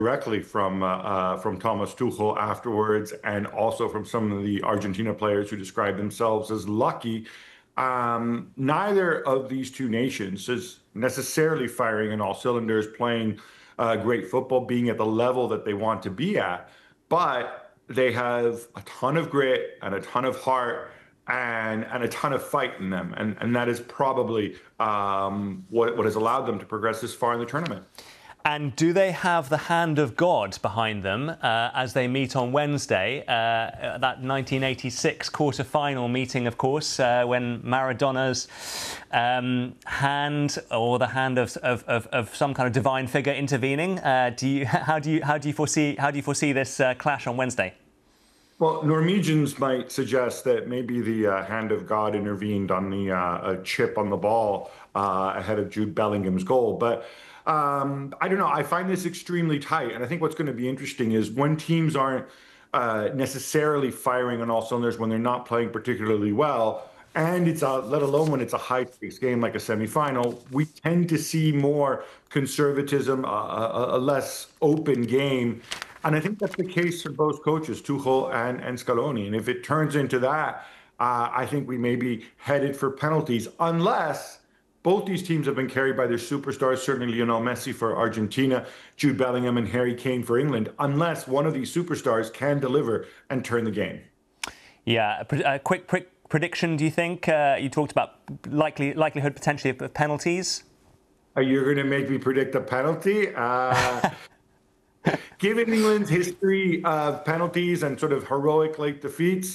directly from Thomas Tuchel afterwards, and also from some of the Argentina players who describe themselves as lucky. Neither of these two nations is necessarily firing on all cylinders, playing great football, being at the level that they want to be at, but they have a ton of grit and a ton of heart and a ton of fight in them, and that is probably what has allowed them to progress this far in the tournament. And do they have the hand of God behind them as they meet on Wednesday? That 1986 quarter-final meeting, of course, when Maradona's hand, or the hand of some kind of divine figure, intervening. How do you foresee this clash on Wednesday? Well, Norwegians might suggest that maybe the hand of God intervened on the chip on the ball ahead of Jude Bellingham's goal, but I don't know. I find this extremely tight, and I think what's going to be interesting is when teams aren't necessarily firing on all cylinders, when they're not playing particularly well, and let alone when it's a high-stakes game like a semifinal, we tend to see more conservatism, a less open game. And I think that's the case for both coaches, Tuchel and Scaloni. And if it turns into that, I think we may be headed for penalties, unless both these teams have been carried by their superstars, certainly Lionel Messi for Argentina, Jude Bellingham and Harry Kane for England, unless one of these superstars can deliver and turn the game. Yeah, a quick prediction, do you think? You talked about likelihood potentially of penalties. Are you going to make me predict a penalty? Given England's history of penalties and sort of heroic late defeats,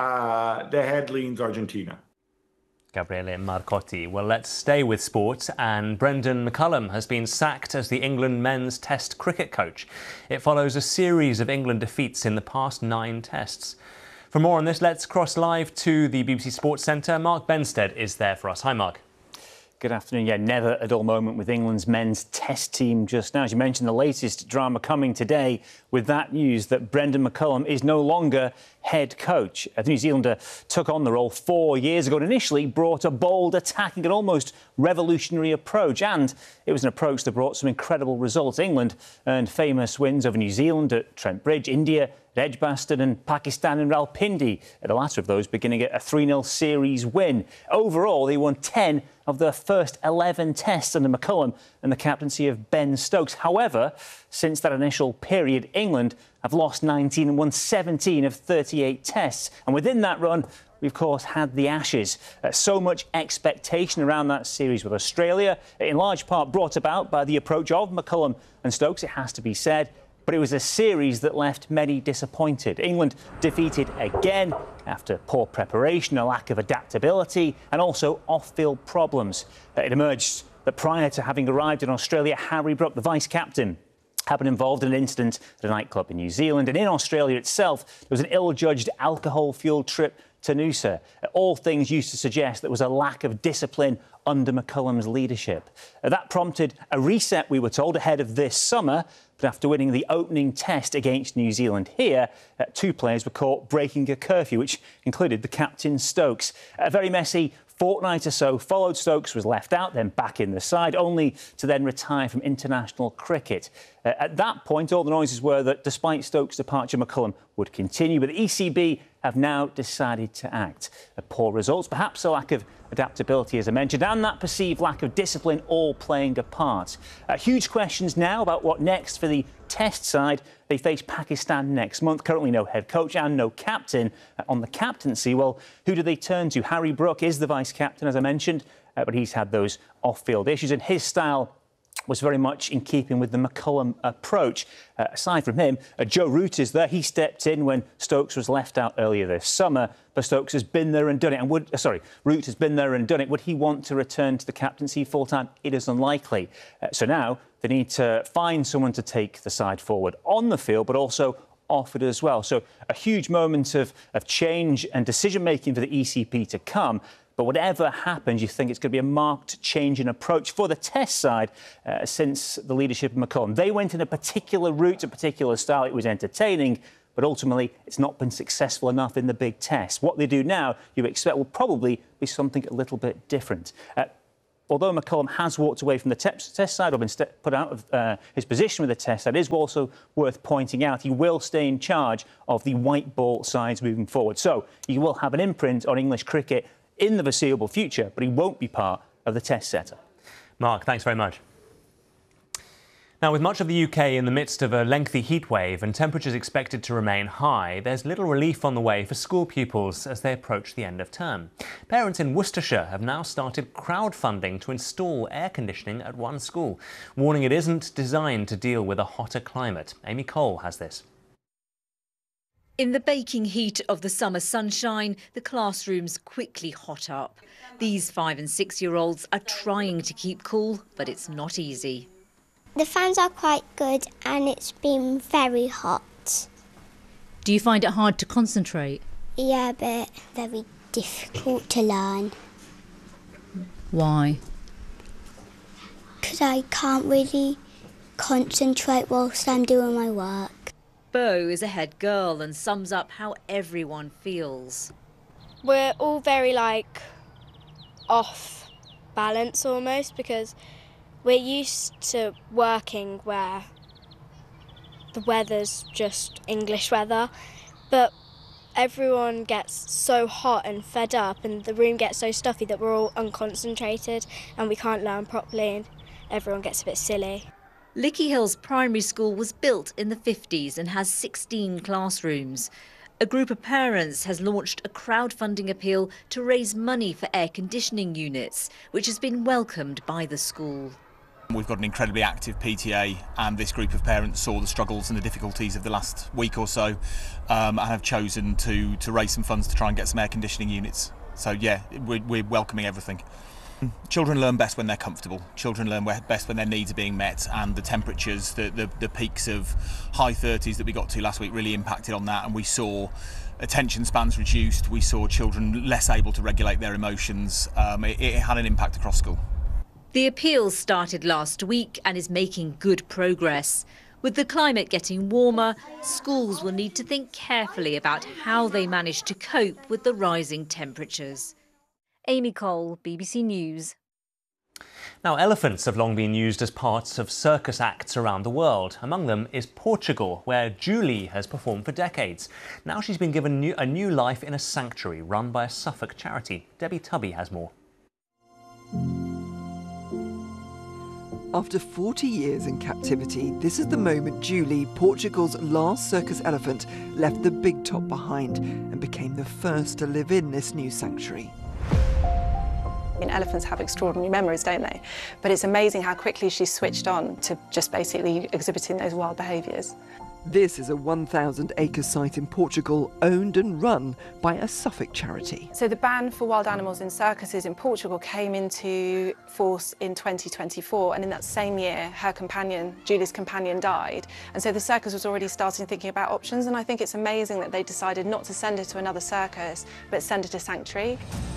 the head leans Argentina. Gabriele Marcotti. Well, let's stay with sport, and Brendan McCullum has been sacked as the England men's Test cricket coach. It follows a series of England defeats in the past 9 tests. For more on this, let's cross live to the BBC Sports Centre. Mark Benstead is there for us. Hi, Mark. Good afternoon. Yeah, never a dull moment with England's men's Test team just now. As you mentioned, the latest drama coming today with that news that Brendan McCullum is no longer head coach. The New Zealander took on the role 4 years ago and initially brought a bold, attacking and almost revolutionary approach. And it was an approach that brought some incredible results. England earned famous wins over New Zealand at Trent Bridge, India at Edgbaston and Pakistan in Rawalpindi, the latter of those beginning at a 3-0 series win. Overall, they won 10 of their first 11 tests under McCullum and the captaincy of Ben Stokes. However, since that initial period, England have lost 19 and won 17 of 38 tests. And within that run, we, of course, had the Ashes. So much expectation around that series with Australia, in large part brought about by the approach of McCullum and Stokes, it has to be said. But it was a series that left many disappointed. England defeated again after poor preparation, a lack of adaptability and also off-field problems. It emerged that prior to having arrived in Australia, Harry Brook, the vice-captain, had been involved in an incident at a nightclub in New Zealand. And in Australia itself, there was an ill-judged alcohol-fueled trip to Noosa. All things used to suggest there was a lack of discipline under McCullum's leadership. That prompted a reset, we were told, ahead of this summer. But after winning the opening test against New Zealand here, 2 players were caught breaking a curfew, which included the captain Stokes. A very messy fortnight or so followed. Stokes was left out, then back in the side, only to then retire from international cricket. At that point, all the noises were that despite Stokes' departure, McCullum would continue, but the ECB have now decided to act. Poor results, perhaps a lack of adaptability, as I mentioned, and that perceived lack of discipline all playing a part. Huge questions now about what next for the Test side. They face Pakistan next month. Currently no head coach and no captain on the captaincy. Well, who do they turn to? Harry Brook is the vice-captain, as I mentioned, but he's had those off-field issues, and his style was very much in keeping with the McCullum approach. Aside from him, Joe Root is there. He stepped in when Stokes was left out earlier this summer, but Stokes has been there and done it. And Root has been there and done it. Would he want to return to the captaincy full-time? It is unlikely. So now they need to find someone to take the side forward on the field, but also off it as well. So a huge moment of change and decision-making for the ECP to come. But whatever happens, you think it's going to be a marked change in approach for the Test side since the leadership of McCullum. They went in a particular route, a particular style. It was entertaining, but ultimately it's not been successful enough in the big Test. What they do now, you expect, will probably be something a little bit different. although McCullum has walked away from the test side or been put out of his position with the test side, it is also worth pointing out he will stay in charge of the white ball sides moving forward. So he will have an imprint on English cricket in the foreseeable future, but he won't be part of the test setup. Mark, thanks very much. Now, with much of the UK in the midst of a lengthy heatwave and temperatures expected to remain high, there's little relief on the way for school pupils as they approach the end of term. Parents in Worcestershire have now started crowdfunding to install air conditioning at one school, warning it isn't designed to deal with a hotter climate. Amy Cole has this. In the baking heat of the summer sunshine, the classrooms quickly hot up. These 5- and 6-year-olds are trying to keep cool, but it's not easy. The fans are quite good and it's been very hot. Do you find it hard to concentrate? Yeah, but very difficult to learn. Why? Because I can't really concentrate whilst I'm doing my work. Bo is a head girl and sums up how everyone feels. We're all very, off balance almost, because we're used to working where the weather's just English weather, but everyone gets so hot and fed up and the room gets so stuffy that we're all unconcentrated and we can't learn properly and everyone gets a bit silly. Lickey Hills Primary School was built in the 50s and has 16 classrooms. A group of parents has launched a crowdfunding appeal to raise money for air conditioning units, which has been welcomed by the school. We've got an incredibly active PTA, and this group of parents saw the struggles and the difficulties of the last week or so and have chosen to raise some funds to try and get some air conditioning units. So yeah, we're welcoming everything. Children learn best when they're comfortable. Children learn best when their needs are being met, and the temperatures, the peaks of high 30s that we got to last week really impacted on that, and we saw attention spans reduced, we saw children less able to regulate their emotions. It had an impact across school. The appeal started last week and is making good progress. With the climate getting warmer, schools will need to think carefully about how they manage to cope with the rising temperatures. Amy Cole, BBC News. Now, elephants have long been used as parts of circus acts around the world. Among them is Portugal, where Julie has performed for decades. Now she's been given a new life in a sanctuary run by a Suffolk charity. Debbie Tubby has more. After 40 years in captivity, this is the moment Julie, Portugal's last circus elephant, left the big top behind and became the first to live in this new sanctuary. Elephants have extraordinary memories, don't they? But it's amazing how quickly she switched on to just basically exhibiting those wild behaviours. This is a 1,000-acre site in Portugal, owned and run by a Suffolk charity. So the ban for wild animals in circuses in Portugal came into force in 2024, and in that same year her companion, Julie's companion, died. And so the circus was already starting thinking about options, and I think it's amazing that they decided not to send her to another circus, but send her to sanctuary.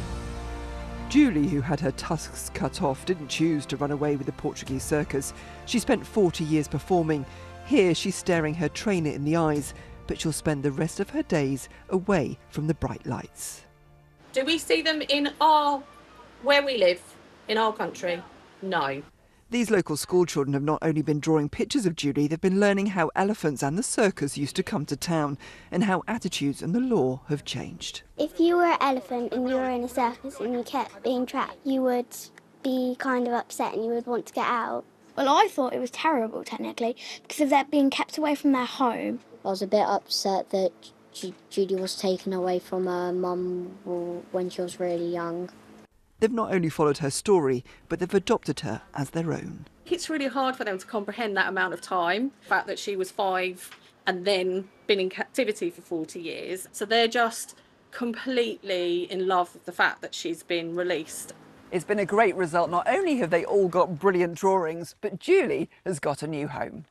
Julie, who had her tusks cut off, didn't choose to run away with the Portuguese circus. She spent 40 years performing. Here she's staring her trainer in the eyes, but she'll spend the rest of her days away from the bright lights. Do we see them in where we live, in our country? No. These local school children have not only been drawing pictures of Julie, they've been learning how elephants and the circus used to come to town and how attitudes and the law have changed. If you were an elephant and you were in a circus and you kept being trapped, you would be kind of upset and you would want to get out. Well, I thought it was terrible, technically, because of their being kept away from their home. I was a bit upset that Julie was taken away from her mum when she was really young. They've not only followed her story, but they've adopted her as their own. It's really hard for them to comprehend that amount of time, the fact that she was 5 and then been in captivity for 40 years. So they're just completely in love with the fact that she's been released. It's been a great result. Not only have they all got brilliant drawings, but Julie has got a new home.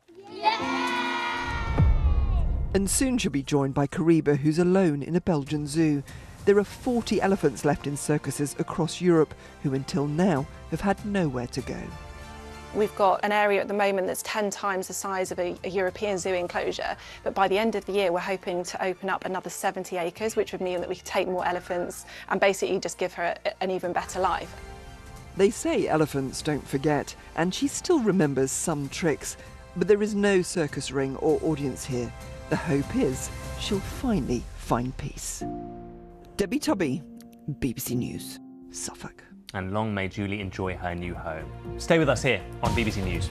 Yeah! And soon she'll be joined by Kariba, who's alone in a Belgian zoo. There are 40 elephants left in circuses across Europe who until now have had nowhere to go. We've got an area at the moment that's 10 times the size of a European zoo enclosure, but by the end of the year we're hoping to open up another 70 acres, which would mean that we could take more elephants and basically just give her an even better life. They say elephants don't forget, and she still remembers some tricks. But there is no circus ring or audience here. The hope is she'll finally find peace. Debbie Tubby, BBC News, Suffolk. And long may Julie enjoy her new home. Stay with us here on BBC News.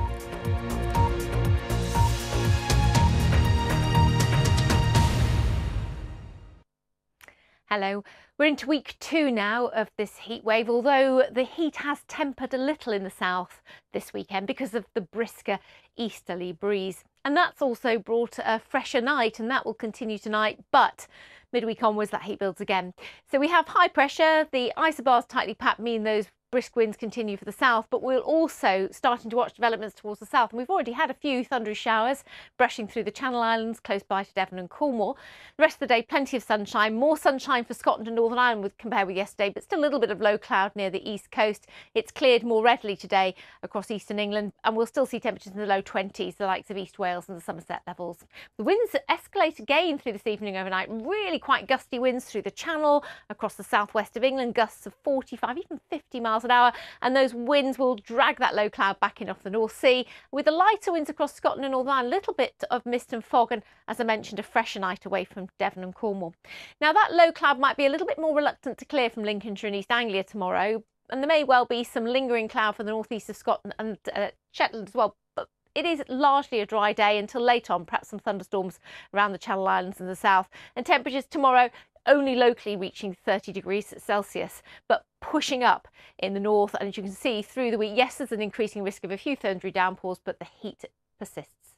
Hello. We're into week 2 now of this heat wave, although the heat has tempered a little in the south this weekend because of the brisker easterly breeze. And that's also brought a fresher night, and that will continue tonight. But midweek onwards, that heat builds again. So we have high pressure. The isobars tightly packed mean those brisk winds continue for the south, but we're also starting to watch developments towards the south. And we've already had a few thundery showers brushing through the Channel Islands, close by to Devon and Cornwall. The rest of the day, plenty of sunshine, more sunshine for Scotland and Northern Ireland compared with yesterday, but still a little bit of low cloud near the east coast. It's cleared more readily today across eastern England, and we'll still see temperatures in the low 20s, the likes of East Wales and the Somerset levels. The winds escalate again through this evening overnight, really quite gusty winds through the Channel, across the southwest of England, gusts of 45, even 50 miles an hour, and those winds will drag that low cloud back in off the North Sea. With the lighter winds across Scotland and Northern Ireland, a little bit of mist and fog, and as I mentioned, a fresher night away from Devon and Cornwall. Now that low cloud might be a little bit more reluctant to clear from Lincolnshire and East Anglia tomorrow, and there may well be some lingering cloud for the northeast of Scotland and Shetland as well. But it is largely a dry day until late on, perhaps some thunderstorms around the Channel Islands and the south. And temperatures tomorrow only locally reaching 30 degrees Celsius, but pushing up in the north. And as you can see through the week, yes, there's an increasing risk of a few thundery downpours, but the heat persists.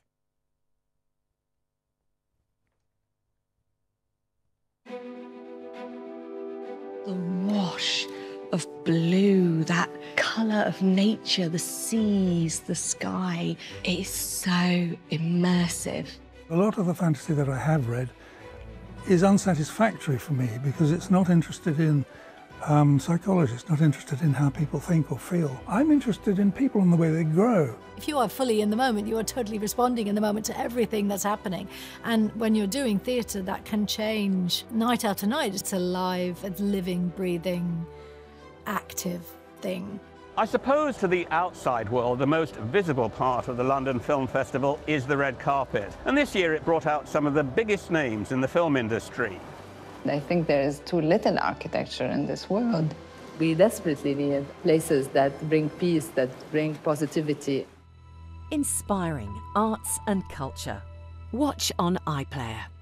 The wash of blue, that colour of nature, the seas, the sky, it is so immersive. A lot of the fantasy that I have read is unsatisfactory for me because it's not interested in psychology, it's not interested in how people think or feel. I'm interested in people and the way they grow. If you are fully in the moment, you are totally responding in the moment to everything that's happening. And when you're doing theatre, that can change night after night. It's a live, a living, breathing, active thing. I suppose to the outside world, the most visible part of the London Film Festival is the red carpet. And this year it brought out some of the biggest names in the film industry. I think there is too little architecture in this world. We desperately need places that bring peace, that bring positivity. Inspiring arts and culture. Watch on iPlayer.